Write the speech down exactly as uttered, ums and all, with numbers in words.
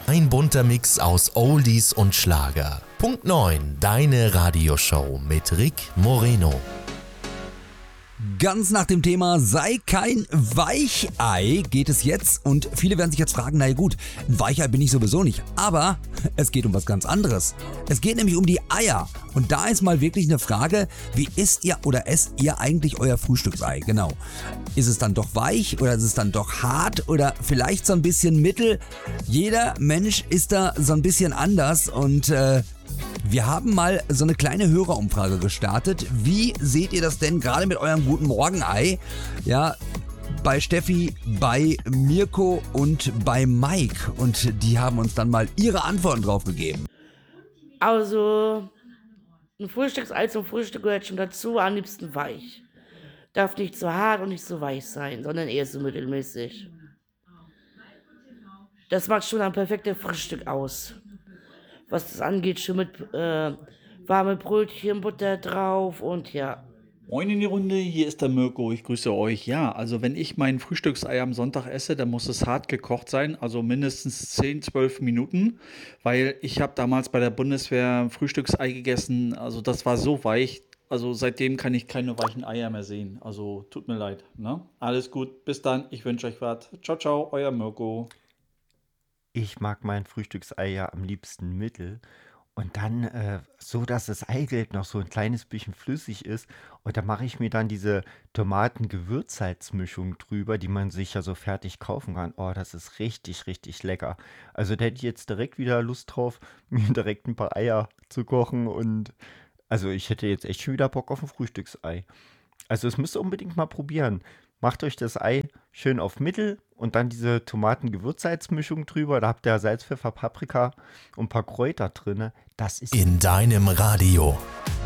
Ein bunter Mix aus Oldies und Schlager. Punkt neun, deine Radioshow mit Rick Moreno. Ganz nach dem Thema sei kein Weichei geht es jetzt und viele werden sich jetzt fragen, naja gut, ein Weichei bin ich sowieso nicht, aber es geht um was ganz anderes. Es geht nämlich um die Eier und da ist mal wirklich eine Frage, wie isst ihr oder esst ihr eigentlich euer Frühstücksei? Genau. Ist es dann doch weich oder ist es dann doch hart oder vielleicht so ein bisschen mittel? Jeder Mensch ist da so ein bisschen anders und äh, wir haben mal so eine kleine Hörerumfrage gestartet. Wie seht ihr das denn gerade mit eurem guten Morgenei? Ja, bei Steffi, bei Mirko und bei Mike. Und die haben uns dann mal ihre Antworten drauf gegeben. Also, ein Frühstücksei zum Frühstück gehört schon dazu, am liebsten weich. Darf nicht zu hart und nicht zu weich sein, sondern eher so mittelmäßig. Das macht schon ein perfektes Frühstück aus. Was das angeht, schon mit äh, warme Brötchen, Butter drauf und ja. Moin in die Runde, hier ist der Mirko, ich grüße euch. Ja, also wenn ich mein Frühstücksei am Sonntag esse, dann muss es hart gekocht sein, also mindestens zehn, zwölf Minuten, weil ich habe damals bei der Bundeswehr Frühstücksei gegessen, also das war so weich, also seitdem kann ich keine weichen Eier mehr sehen, also tut mir leid, ne? Alles gut, bis dann, ich wünsche euch was. Ciao, ciao, euer Mirko. Ich mag mein Frühstücksei ja am liebsten mittel und dann äh, so, dass das Eigelb noch so ein kleines bisschen flüssig ist und da mache ich mir dann diese Tomaten-Gewürzsalzmischung drüber, die man sich ja so fertig kaufen kann. Oh, das ist richtig, richtig lecker. Also da hätte ich jetzt direkt wieder Lust drauf, mir direkt ein paar Eier zu kochen und also ich hätte jetzt echt schon wieder Bock auf ein Frühstücksei. Also das müsst ihr unbedingt mal probieren. Macht euch das Ei schön auf Mittel und dann diese Tomaten-Gewürzsalzmischung drüber. Da habt ihr Salz, Pfeffer, Paprika und ein paar Kräuter drin. Das ist In deinem Radio.